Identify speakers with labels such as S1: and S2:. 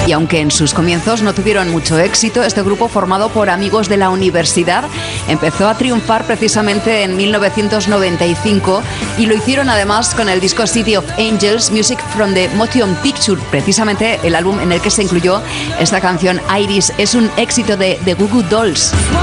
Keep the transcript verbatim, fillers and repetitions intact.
S1: Y aunque en sus comienzos no tuvieron mucho éxito, este grupo, formado por amigos de la universidad, empezó a triunfar precisamente en mil novecientos noventa y cinco, y lo hicieron además con el disco City of Angels, Music from the Motion Picture, precisamente el álbum en el que se incluyó esta canción Iris. Es un éxito de The Goo Goo Dolls.